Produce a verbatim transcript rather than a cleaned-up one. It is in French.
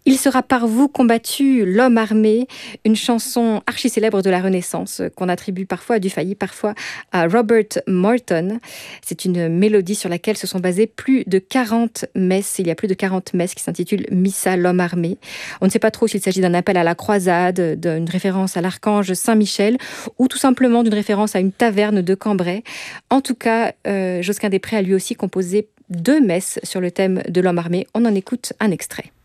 Il sera par vous combattu, l'homme armé, une chanson archi-célèbre de la Renaissance qu'on attribue parfois à Dufay, parfois à Robert Morton. C'est une mélodie sur laquelle se sont basées plus de quarante messes. Il y a plus de quarante messes qui s'intitulent Missa, l'homme armé. On ne sait pas trop s'il s'agit d'un appel à la croisade, d'une référence à l'archange Saint-Michel ou tout simplement d'une référence à une taverne de Cambrai. En tout cas, euh, Josquin des Prés a lui aussi composé deux messes sur le thème de l'homme armé. On en écoute un extrait.